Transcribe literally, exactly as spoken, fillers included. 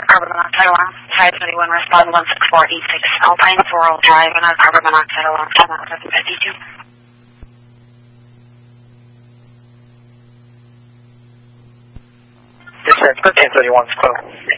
carbon monoxide alarm. Type thirty-one, respond one six four eight six Alpine Floral Drive, another carbon monoxide alarm, time out seven fifty-two. Dispatch, thirteen thirty-one, close.